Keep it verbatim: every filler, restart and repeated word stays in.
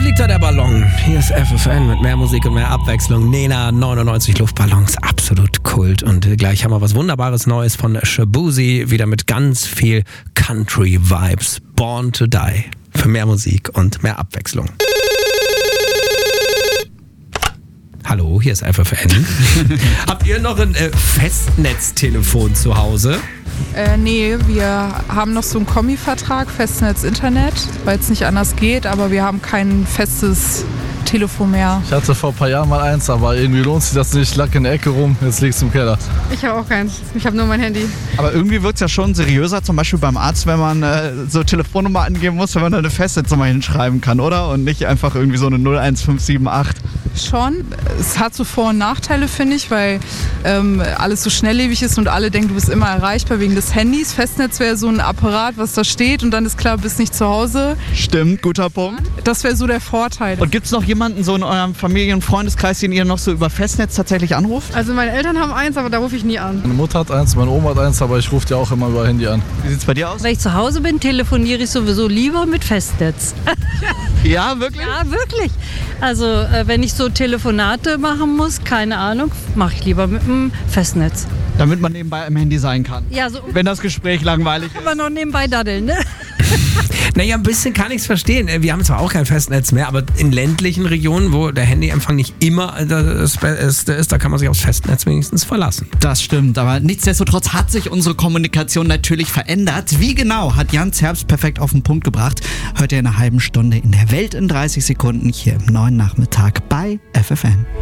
fliegt da der Ballon. Hier ist F F N mit mehr Musik und mehr Abwechslung. Nena, neunundneunzig Luftballons, absolut Kult. Und gleich haben wir was Wunderbares Neues von Shaboozey, wieder mit ganz viel Country-Vibes. Born to Die. Für mehr Musik und mehr Abwechslung. Hallo, hier ist F F N. Habt ihr noch ein äh, Festnetztelefon zu Hause? Äh, nee, wir haben noch so einen Kombi-Vertrag, Festnetz Internet, weil es nicht anders geht, aber wir haben kein festes Telefon mehr. Ich hatte vor ein paar Jahren mal eins, aber irgendwie lohnt sich das nicht. Lag in der Ecke rum, jetzt liegt's im Keller. Ich habe auch keins. Ich habe nur mein Handy. Aber irgendwie wird es ja schon seriöser, zum Beispiel beim Arzt, wenn man äh, so Telefonnummer angeben muss, wenn man da eine Festnetznummer hinschreiben kann, oder? Und nicht einfach irgendwie so eine null eins fünf sieben acht. Schon. Es hat so Vor- und Nachteile, finde ich, weil ähm, alles so schnelllebig ist und alle denken, du bist immer erreichbar wegen des Handys. Festnetz wäre so ein Apparat, was da steht und dann ist klar, du bist nicht zu Hause. Stimmt, guter Punkt. Das wäre so der Vorteil. Und gibt es noch jemanden so in eurem Familien- und Freundeskreis, den ihr noch so über Festnetz tatsächlich anruft? Also meine Eltern haben eins, aber da rufe ich nie an. Meine Mutter hat eins, meine Oma hat eins, aber ich rufe die auch immer über Handy an. Wie sieht's bei dir aus? Wenn ich zu Hause bin, telefoniere ich sowieso lieber mit Festnetz. Ja, wirklich? Ja, wirklich. Also äh, wenn ich so Telefonate machen muss, keine Ahnung, mache ich lieber mit dem Festnetz. Damit man nebenbei am Handy sein kann. Ja, so Wenn das Gespräch langweilig ist. aber noch nebenbei daddeln, ne? Naja, ein bisschen kann ich es verstehen. Wir haben zwar auch kein Festnetz mehr, aber in ländlichen Regionen, wo der Handyempfang nicht immer das Beste ist, da kann man sich aufs Festnetz wenigstens verlassen. Das stimmt, aber nichtsdestotrotz hat sich unsere Kommunikation natürlich verändert. Wie genau, hat Jan Zerbst perfekt auf den Punkt gebracht. Hört ihr in einer halben Stunde in der Welt in dreißig Sekunden hier im neuen Nachmittag bei F F N.